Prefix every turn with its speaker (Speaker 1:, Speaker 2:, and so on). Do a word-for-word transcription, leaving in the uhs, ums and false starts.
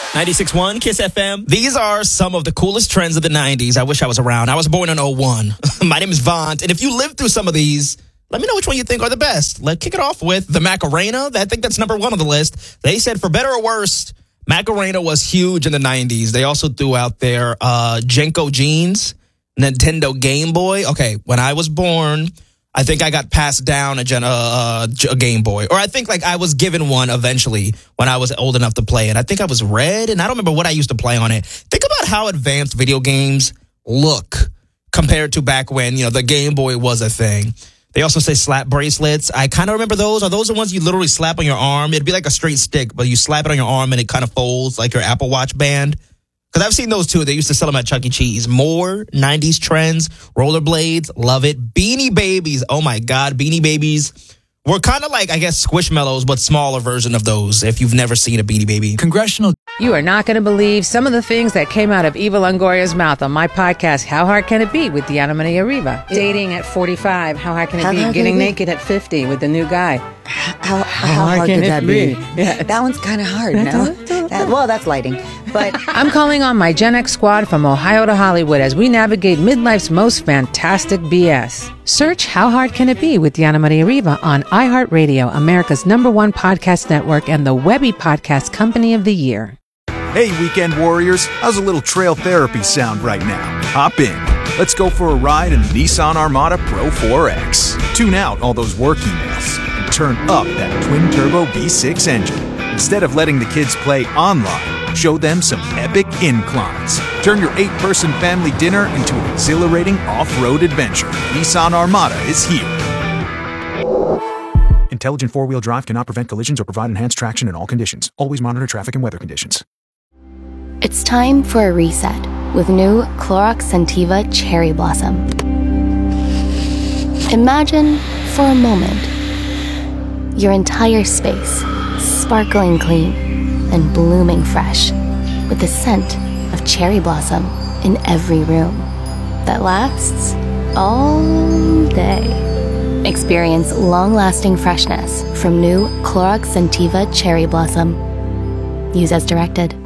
Speaker 1: ninety-six point one Kiss F M. These are some of the coolest trends of the nineties. I wish I was around. I was born in oh one. My name is Vaunt, and if you lived through some of these, let me know which one you think are the best. Let's kick it off with the Macarena. I think that's number one on the list. They said, for better or worse, Macarena was huge in the nineties. They also threw out their uh, Jenko jeans, Nintendo Game Boy. Okay, when I was born, I think I got passed down a, gen- uh, a Game Boy. Or I think like I was given one eventually when I was old enough to play it. I think I was red, and I don't remember what I used to play on it. Think about how advanced video games look compared to back when, you know, the Game Boy was a thing. They also say slap bracelets. I kind of remember those. Are those the ones you literally slap on your arm? It'd be like a straight stick, but you slap it on your arm and it kind of folds like your Apple Watch band. Because I've seen those too. They used to sell them at Chuck E. Cheese. More nineties trends. Rollerblades. Love it. Beanie Babies. Oh my God. Beanie Babies were kind of like, I guess, Squishmallows, but smaller version of those if you've never seen a Beanie Baby.
Speaker 2: Congressional.
Speaker 3: You are not going to believe some of the things that came out of Eva Longoria's mouth on my podcast, How Hard Can It Be, with Diana Maria Riva. Dating at forty-five, how hard can it
Speaker 4: How
Speaker 3: be?
Speaker 4: hard can
Speaker 3: Getting
Speaker 4: it be?
Speaker 3: naked at fifty with the new guy.
Speaker 4: How, how hard
Speaker 3: can
Speaker 4: could
Speaker 3: it
Speaker 4: that
Speaker 3: be?
Speaker 4: be?
Speaker 3: Yeah.
Speaker 4: That one's kind of hard, no? That, well, that's lighting. But
Speaker 3: I'm calling on my Gen X squad from Ohio to Hollywood as we navigate midlife's most fantastic B S. Search How Hard Can It Be with Diana Maria Riva on iHeartRadio, America's number one podcast network and the Webby Podcast Company of the Year.
Speaker 2: Hey, weekend warriors, how's a little trail therapy sound right now? Hop in. Let's go for a ride in the Nissan Armada Pro four X. Tune out all those work emails and turn up that twin-turbo V six engine. Instead of letting the kids play online, show them some epic inclines. Turn your eight-person family dinner into an exhilarating off-road adventure. Nissan Armada is here. Intelligent four-wheel drive cannot prevent collisions or provide enhanced traction in all conditions. Always monitor traffic and weather conditions.
Speaker 5: It's time for a reset with new Clorox Scentiva Cherry Blossom. Imagine, for a moment, your entire space sparkling clean and blooming fresh with the scent of cherry blossom in every room that lasts all day. Experience long-lasting freshness from new Clorox Scentiva Cherry Blossom. Use as directed.